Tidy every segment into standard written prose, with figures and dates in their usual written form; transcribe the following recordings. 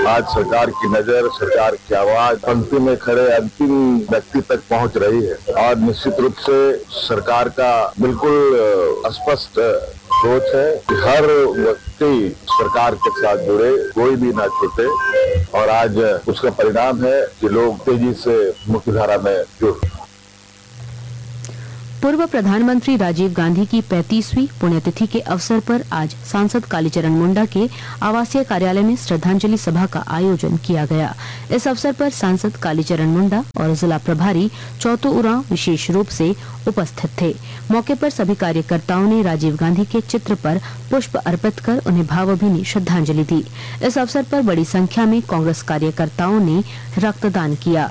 आज सरकार की नजर, सरकार की आवाज पंक्ति में खड़े अंतिम व्यक्ति तक पहुंच रही है और निश्चित रूप से सरकार का बिल्कुल स्पष्ट सोच है कि हर व्यक्ति सरकार के साथ जुड़े, कोई भी ना छूटे और आज उसका परिणाम है कि लोग तेजी से मुख्यधारा में जुड़। पूर्व प्रधानमंत्री राजीव गांधी की 35वीं पुण्यतिथि के अवसर पर आज सांसद कालीचरण मुंडा के आवासीय कार्यालय में श्रद्धांजलि सभा का आयोजन किया गया। इस अवसर पर सांसद कालीचरण मुंडा और जिला प्रभारी चौतु उरांव विशेष रूप से उपस्थित थे। मौके पर सभी कार्यकर्ताओं ने राजीव गांधी के चित्र पर पुष्प अर्पित कर उन्हें भावभीनी श्रद्धांजलि दी। इस अवसर पर बड़ी संख्या में कांग्रेस कार्यकर्ताओं ने रक्तदान किया।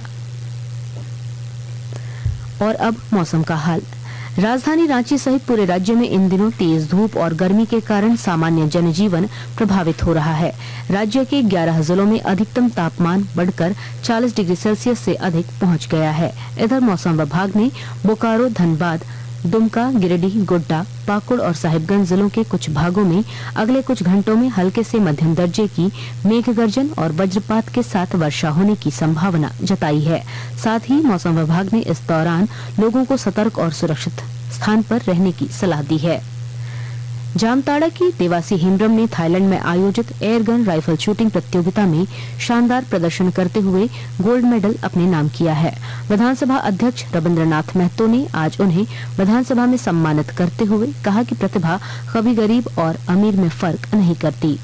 और अब मौसम का हाल। राजधानी रांची सहित पूरे राज्य में इन दिनों तेज धूप और गर्मी के कारण सामान्य जनजीवन प्रभावित हो रहा है। राज्य के 11 जिलों में अधिकतम तापमान बढ़कर 40 डिग्री सेल्सियस से अधिक पहुंच गया है। इधर मौसम विभाग ने बोकारो, धनबाद, दुमका, गिरिडीह, गोड्डा, पाकुड़ और साहिबगंज जिलों के कुछ भागों में अगले कुछ घंटों में हल्के से मध्यम दर्जे की मेघ गर्जन और वज्रपात के साथ वर्षा होने की संभावना जताई है। साथ ही मौसम विभाग ने इस दौरान लोगों को सतर्क और सुरक्षित स्थान पर रहने की सलाह दी है। जामताड़ा की देवासी हेम्ब्रम ने थाईलैंड में आयोजित एयर गन राइफल शूटिंग प्रतियोगिता में शानदार प्रदर्शन करते हुए गोल्ड मेडल अपने नाम किया है। विधानसभा अध्यक्ष रविंद्रनाथ महतो ने आज उन्हें विधानसभा में सम्मानित करते हुए कहा कि प्रतिभा कभी गरीब और अमीर में फर्क नहीं करती।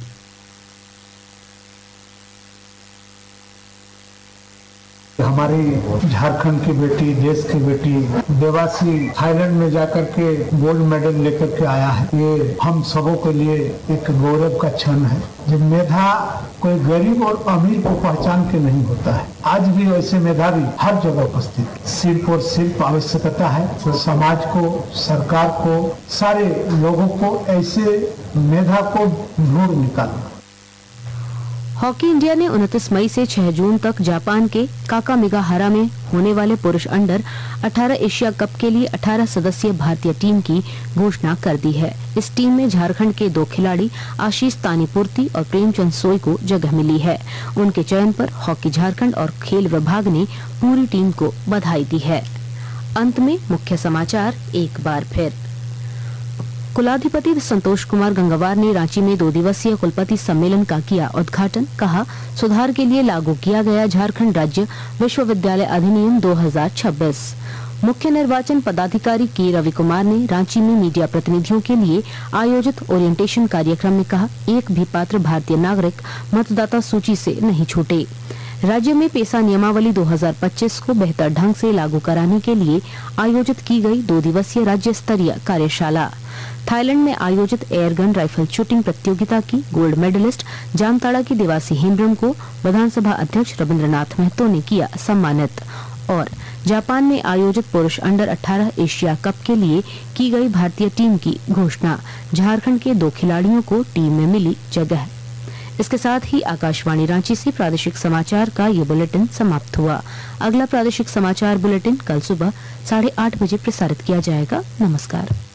हमारी झारखंड की बेटी, देश की बेटी देवासी थाईलैंड में जाकर के गोल्ड मेडल लेकर के आया है। ये हम सबों के लिए एक गौरव का क्षण है। जब मेधा कोई गरीब और अमीर को पहचान के नहीं होता है। आज भी ऐसे मेधावी हर जगह उपस्थित। सिर्फ और सिर्फ आवश्यकता है तो समाज को, सरकार को, सारे लोगों को ऐसे मेधा को ढूंढ निकालना। हॉकी इंडिया ने 29 मई से 6 जून तक जापान के काकामिगाहारा में होने वाले पुरुष अंडर 18 एशिया कप के लिए 18 सदस्यीय भारतीय टीम की घोषणा कर दी है। इस टीम में झारखंड के 2 खिलाड़ी आशीष तानीपूर्ति और प्रेमचंद सोई को जगह मिली है। उनके चयन पर हॉकी झारखंड और खेल विभाग ने पूरी टीम को बधाई दी है। अंत में मुख्य समाचार एक बार फिर। कुलाधिपति संतोष कुमार गंगवार ने रांची में 2 दिवसीय कुलपति सम्मेलन का किया उद्घाटन। कहा, सुधार के लिए लागू किया गया झारखंड राज्य विश्वविद्यालय अधिनियम 2026। मुख्य निर्वाचन पदाधिकारी के रवि कुमार ने रांची में मीडिया प्रतिनिधियों के लिए आयोजित ओरिएंटेशन कार्यक्रम में कहा, एक भी पात्र भारतीय नागरिक मतदाता सूची से नहीं छूटे। राज्य में पेशा नियमावली 2025 को बेहतर ढंग से लागू कराने के लिए आयोजित की गई 2 दिवसीय राज्य स्तरीय कार्यशाला। थाईलैंड में आयोजित एयर गन राइफल शूटिंग प्रतियोगिता की गोल्ड मेडलिस्ट जामताड़ा की देवासी हेम्ब्रम को विधानसभा अध्यक्ष रविंद्रनाथ महतो ने किया सम्मानित। और जापान में आयोजित पुरुष अंडर 18 एशिया कप के लिए की गई भारतीय टीम की घोषणा। झारखंड के 2 खिलाड़ियों को टीम में मिली जगह। इसके साथ ही आकाशवाणी रांची से प्रादेशिक समाचार का ये बुलेटिन समाप्त हुआ। अगला प्रादेशिक समाचार बुलेटिन कल सुबह 8:30 बजे प्रसारित किया जाएगा। नमस्कार।